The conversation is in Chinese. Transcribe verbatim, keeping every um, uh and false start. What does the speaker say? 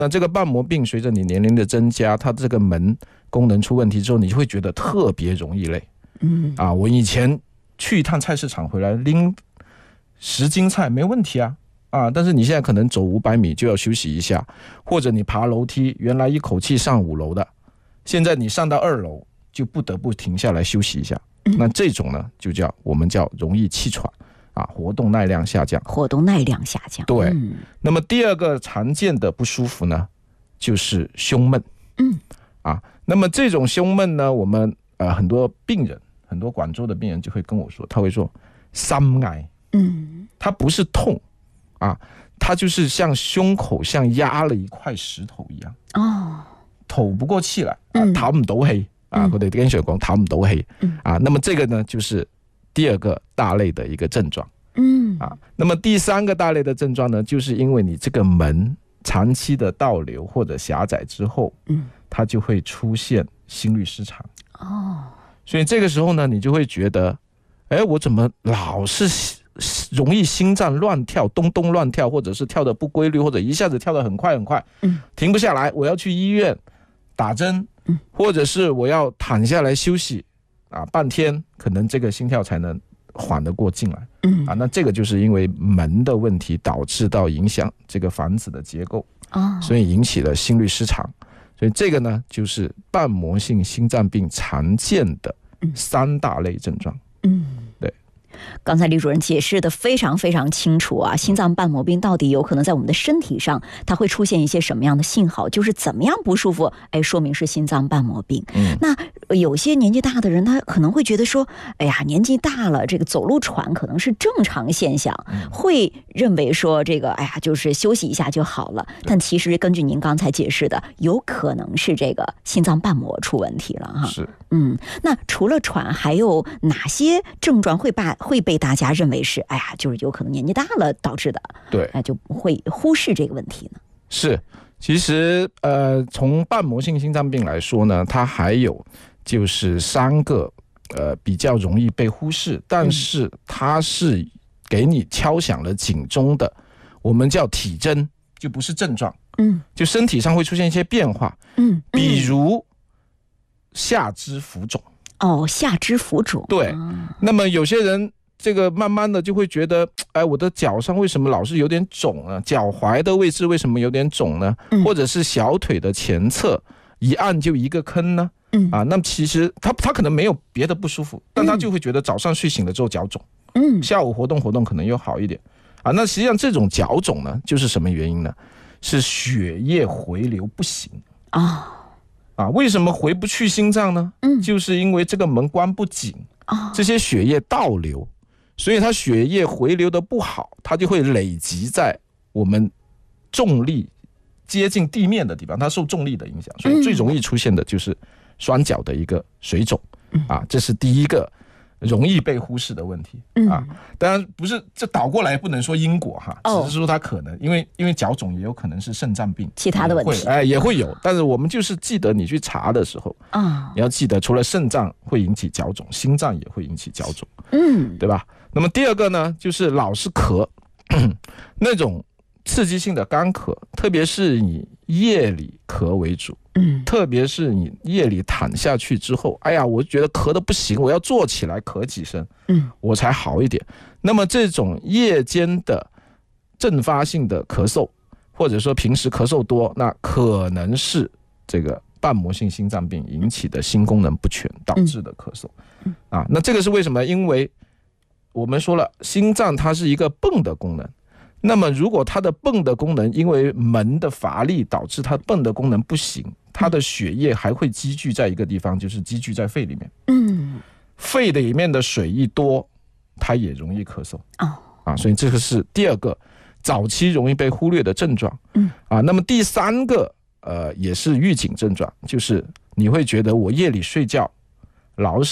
那这个瓣膜病随着你年龄的增加，它这个门功能出问题之后，你就会觉得特别容易累。嗯啊，我以前去一趟菜市场回来拎十斤菜没问题啊啊，但是你现在可能走五百米就要休息一下，或者你爬楼梯，原来一口气上五楼的，现在你上到二楼就不得不停下来休息一下。嗯、那这种呢，就叫我们叫容易气喘。啊，活动耐量下降， 活动耐量下降。 对、 嗯， 那么第二个常见的不舒服呢，就是胸闷。 嗯， 啊，那么这种胸闷呢，我们呃很多病人，很多广州的病人就会跟我说，他会说心哀。嗯，他不是痛啊，他就是像胸口像压了一块石头一样。哦，透不過氣來，唞唔到氣啊！佢哋經常講唞唔到氣啊。那麼這個呢，就是第二個大類的一個症狀。嗯啊，那麼第三個大類的症狀呢，就是因為你這個門長期的倒流或者狹窄之後，嗯，它就會出現心律失常。哦，所以這個時候呢，你就會覺得，哎，我怎麼老是容易心臟亂跳，咚咚亂跳，或者是跳得不規律，或者一下子跳得很快很快，嗯，停不下來，我要去醫院打針，嗯，或者是我要躺下來休息啊，半天可能這個心跳才能緩得過進來。嗯啊，那這個就是因為門的問題導致到影響這個房子的結構，哦，所以引起了心律失常。所以這個呢，就是瓣膜性心臟病常見的三大類症狀。嗯，對。 刚才李主任解释的非常非常清楚啊，心脏瓣膜病到底有可能在我们的身体上，它会出现一些什么样的信号，就是怎么样不舒服，哎，说明是心脏瓣膜病。嗯，那有些年纪大的人，他可能会觉得说，哎呀，年纪大了，这个走路喘可能是正常现象，会认为说这个，哎呀，就是休息一下就好了。但其实根据您刚才解释的，有可能是这个心脏瓣膜出问题了哈。 是， 嗯，那除了喘，还有哪些症状会把会被大家认为是哎呀，就是有可能年纪大了导致的， 对， 哎，就不会忽视这个问题呢？ 是，其实呃，从瓣膜性心脏病来说呢，它还有就是三个呃比较容易被忽视，但是它是给你敲响了警钟的，我们叫体征，就不是症状，嗯，就身体上会出现一些变化，嗯，比如下肢浮肿。 哦，下肢浮肿。 对，啊，那么有些人这个慢慢的就会觉得，哎，我的脚上为什么老是有点肿呢？脚踝的位置为什么有点肿呢？嗯，或者是小腿的前侧一按就一个坑呢？嗯，啊，那么其实他他可能没有别的不舒服，但他就会觉得早上睡醒了之后脚肿，嗯，下午活动活动可能又好一点，啊，那实际上这种脚肿呢，就是什么原因呢？是血液回流不行啊。哦，啊，为什么回不去心脏呢？嗯，就是因为这个门关不紧，哦，这些血液倒流，所以它血液回流的不好，它就会累积在我们重力接近地面的地方，它受重力的影响，所以最容易出现的就是双脚的一个水肿，嗯，啊，这是第一个容易被忽视的问题，嗯，啊，当然不是这倒过来不能说因果哈，哦，只是说它可能因为因为脚肿也有可能是肾脏病， 其他的问题， 哎，也会有，但是我们就是记得你去查的时候，啊，你要记得除了肾脏会引起脚肿，心脏也会引起脚肿，嗯，对吧？那么第二个呢，就是老是咳，那种刺激性的干咳，特别是以夜里咳为主，嗯，特别是你夜里躺下去之后，哎呀，我觉得咳得不行，我要坐起来咳几声，嗯，我才好一点。那么这种夜间的阵发性的咳嗽，或者说平时咳嗽多，那可能是这个瓣膜性心脏病引起的心功能不全导致的咳嗽，嗯，啊，那这个是为什么？因为我们说了，心脏它是一个泵的功能。那么如果它的泵的功能因为门的乏力导致它泵的功能不行，它的血液还会积聚在一个地方，就是积聚在肺里面，嗯，肺里面的水一多，它也容易咳嗽，哦，啊，所以这个是第二个早期容易被忽略的症状，嗯，啊，那么第三个呃也是预警症状，就是你会觉得我夜里睡觉老是